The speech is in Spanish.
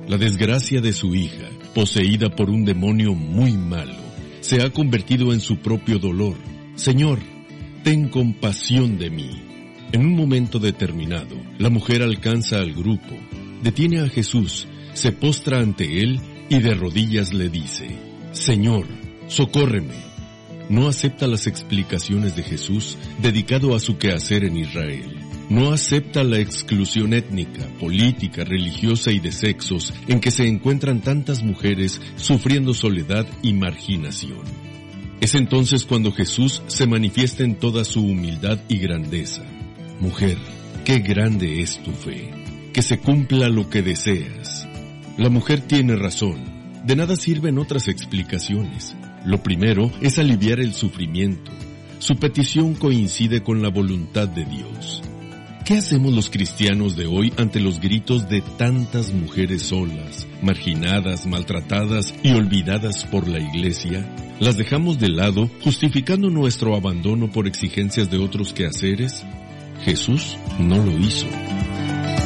La desgracia de su hija, poseída por un demonio muy malo, se ha convertido en su propio dolor. Señor, ten compasión de mí. En un momento determinado, la mujer alcanza al grupo, detiene a Jesús, se postra ante él y de rodillas le dice: Señor, socórreme. No acepta las explicaciones de Jesús dedicado a su quehacer en Israel. No acepta la exclusión étnica, política, religiosa y de sexos en que se encuentran tantas mujeres sufriendo soledad y marginación. Es entonces cuando Jesús se manifiesta en toda su humildad y grandeza. Mujer, qué grande es tu fe. Que se cumpla lo que deseas. La mujer tiene razón. De nada sirven otras explicaciones. Lo primero es aliviar el sufrimiento. Su petición coincide con la voluntad de Dios. ¿Qué hacemos los cristianos de hoy ante los gritos de tantas mujeres solas, marginadas, maltratadas y olvidadas por la Iglesia? ¿Las dejamos de lado justificando nuestro abandono por exigencias de otros quehaceres? Jesús no lo hizo.